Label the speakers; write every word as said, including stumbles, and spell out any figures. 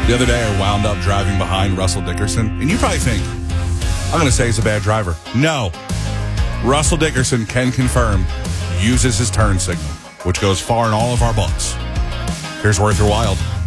Speaker 1: The other day, I wound up driving behind Russell Dickerson, and you probably think, I'm going to say he's a bad driver. No. Russell Dickerson can confirm, uses his turn signal, which goes far in all of our books. Here's Worth Your Wild.